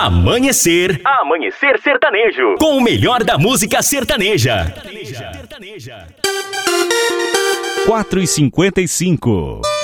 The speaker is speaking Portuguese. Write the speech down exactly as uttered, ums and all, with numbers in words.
Amanhecer. Amanhecer Sertanejo. Com o melhor da música sertaneja. quatro e cinquenta e cinco.